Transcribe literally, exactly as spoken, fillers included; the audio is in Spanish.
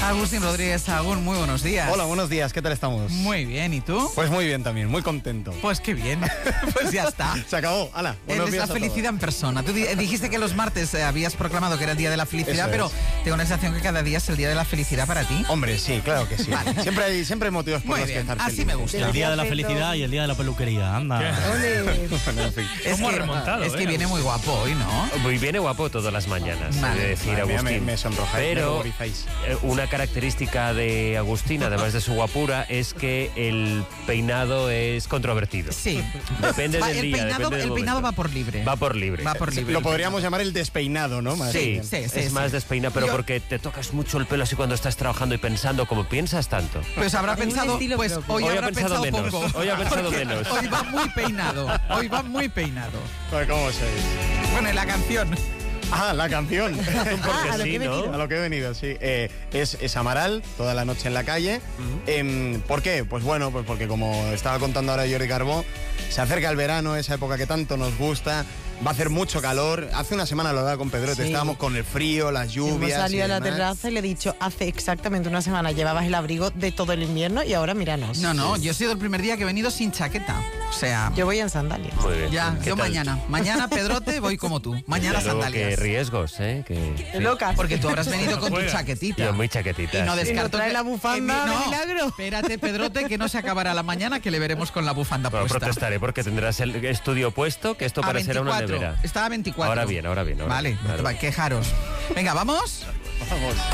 Agustín Rodríguez Sagún, muy buenos días. Hola, buenos días, ¿qué tal estamos? Muy bien, ¿y tú? Pues muy bien también, muy contento. Pues qué bien, pues ya está. Se acabó, hala. Es la felicidad en persona. Tú dijiste que los martes eh, habías proclamado que era el día de la felicidad, Eso pero es. tengo la sensación que cada día es el día de la felicidad para ti. Hombre, sí, claro que sí. Vale. Siempre hay, siempre hay motivos por Muy los bien, que estar así feliz. me gusta. El día de la felicidad y el día de la peluquería, anda. Bueno, en fin. Es ¿Cómo ha que, remontado, es que eh, viene muy guapo hoy, ¿no? Muy viene guapo todas las mañanas, Vale. he de decir, Madre mía, Agustín. me- me sonrojáis, me Pero ruborizáis. eh, una característica de Agustín, además de su guapura, es que el peinado es controvertido. Sí. Depende Va, del el día, peinado, depende del el peinado momento. va por libre. Va por libre. Va por libre. Lo el podríamos llamar el despeinado, ¿no? Más Sí, bien. sí, es sí. más despeinado, pero Yo- porque te tocas mucho el pelo así cuando estás trabajando y pensando, como piensas tanto. Pues habrá Un pensado, estilo pues propio. hoy, Hoy ha habrá pensado pensado menos, poco. hoy ha pensado Porque menos. Hoy va muy peinado. Hoy va muy peinado. Pues, ¿cómo sois? Bueno, y la canción. Ah, la canción. Porque a lo sí, que he ¿no? venido. A lo que he venido, sí. Eh, es, es Amaral, toda la noche en la calle. Em, ¿Por qué? Pues bueno, pues porque como estaba contando ahora Jordi Carbó, se acerca el verano, esa época que tanto nos gusta. Va a hacer mucho calor. Hace una semana lo daba con Pedrote, Sí. estábamos con el frío, las Hemos lluvias. salido y a la demás. terraza y le he dicho, hace exactamente una semana llevabas el abrigo de todo el invierno y ahora míranos. No, no, yo he sido el primer día que he venido sin chaqueta. O sea, Yo voy en sandalias. Muy bien. ya, ¿Qué yo tal? mañana. Mañana, Pedrote, voy como tú. Mañana Desde luego sandalias. que riesgos, ¿eh? Que, sí. Locas. Porque tú habrás venido con tu Juega. chaquetita. Yo muy chaquetita. Y no sí. descarto trae que- la bufanda que mi- de no, milagro. Espérate, Pedrote, que no se acabará la mañana, que le veremos con la bufanda Bueno, puesta. protestaré porque tendrás el estudio puesto, que esto A parecerá una veinticuatro. nevera. Está a veinticuatro. Ahora bien, ahora bien. Ahora Vale, bien, claro. va, quejaros. Venga, ¿vamos? Vamos.